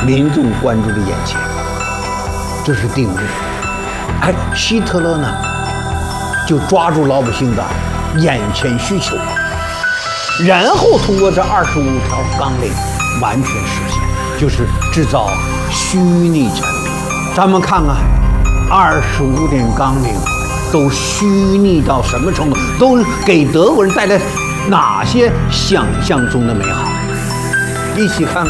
民众关注的眼前，这是定律。希特勒呢，就抓住老百姓的眼前需求，然后通过这25条纲领完全实现，就是制造虚拟产品。咱们看看25点纲领都虚拟到什么程度，都给德国人带来哪些想象中的美好？一起看看，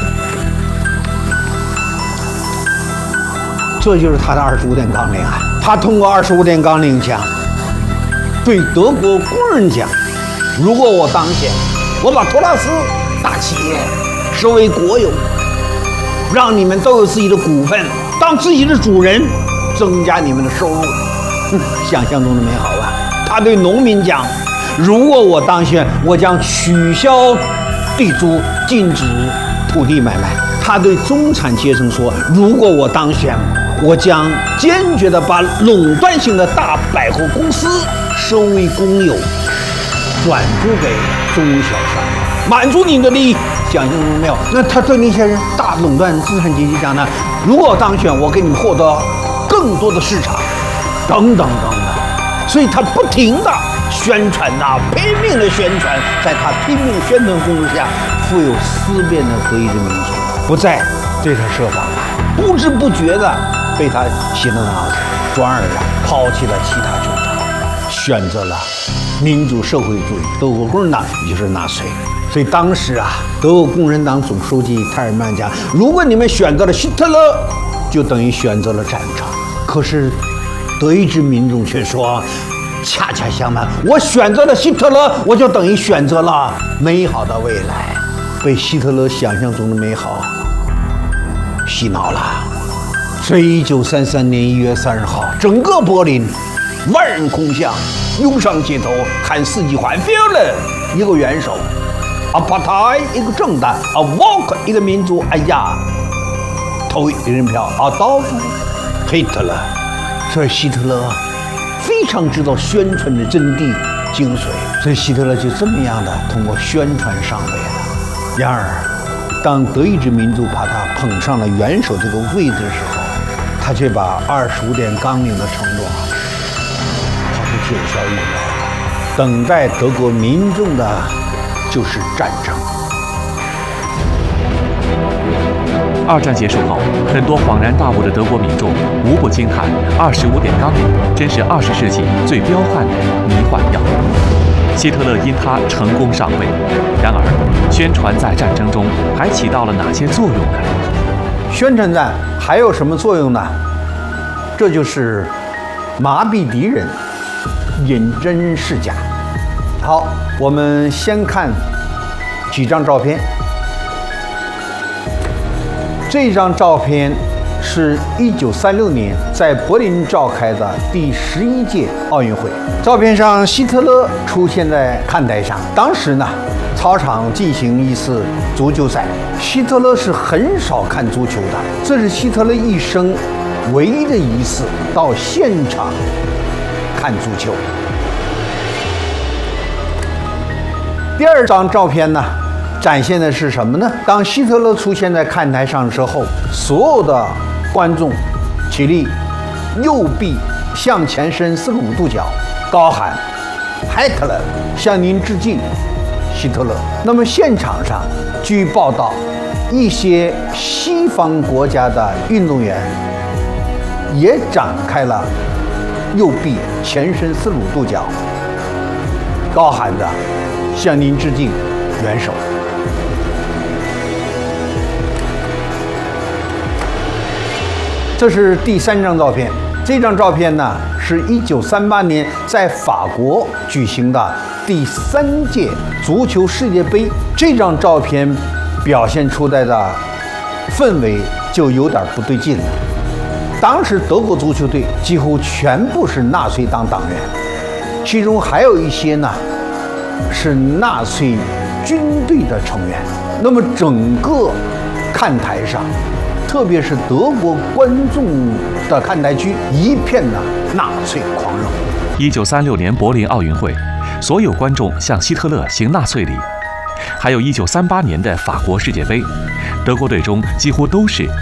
这就是他的25点纲领啊。他通过25点纲领讲，对德国工人讲，如果我当选，我把托拉斯大企业收为国有，让你们都有自己的股份，当自己的主人，增加你们的收入。想象中的美好吧。他对农民讲，如果我当选，我将取消地租，禁止土地买卖。他对中产阶层说，如果我当选，我将坚决地把垄断性的大百货公司收为公有，转租给中小商业，满足你的利益。想象中没有？那他对那些人大垄断资产阶级讲呢，如果我当选，我给你们获得更多的市场，等等等等。所以他不停地宣传呐，拼命的宣传，在他拼命宣传攻势下，富有思辨的德意志民族不再对他设防了，不知不觉地被他洗了脑子，转而抛弃了其他主张，选择了民主社会主义德国共产党，也就是纳粹。所以当时德国共产党总书记泰尔曼讲，如果你们选择了希特勒，就等于选择了战场。可是德意志民众却说，恰恰相反，我选择了希特勒，我就等于选择了美好的未来。被希特勒想象中的美好洗脑了。所以1933年1月30号，整个柏林万人空巷，涌上街头，喊4句话 ：Führer 一个元首，Partei 一个政党，Volk 一个民族。哎呀，投一人票，Adolf Hitler。所以希特勒非常知道宣传的真谛精髓，所以希特勒就这么样的通过宣传上位了。然而，当德意志民族把他捧上了元首这个位置的时候，他却把25点纲领的承诺抛出九霄云外了。等待德国民众的就是战争。 二战结束后，很多恍然大悟的德国民众无不惊叹：25点纲领真是20世纪最彪悍的迷幻药。希特勒因他成功上位，然而，宣传在战争中还起到了哪些作用呢？ 宣传战还有什么作用呢？这就是麻痹敌人，引真示假。好，我们先看几张照片。这张照片是1936年在柏林召开的第11届奥运会。照片上，希特勒出现在看台上。当时呢，操场进行一次足球赛。希特勒是很少看足球的，这是希特勒一生唯一的一次到现场看足球。第二张照片呢，展现的是什么呢？当希特勒出现在看台上之后，所有的观众起立，右臂向前伸45度角，高喊 Hitler 向您致敬，希特勒。那么现场上，据报道，一些西方国家的运动员也展开了右臂前伸45度角，高喊着向您致敬，元首。这是第3张照片。这张照片呢，是1938年在法国举行的第3届足球世界杯。这张照片表现出来的氛围就有点不对劲了。当时德国足球队几乎全部是纳粹党党员，其中还有一些呢是纳粹军队的成员。那么整个看台上，特别是德国观众的看台区，一片的纳粹狂热。 1936年柏林奥运会，所有观众向希特勒行纳粹礼。还有1938年的法国世界杯，德国队中几乎都是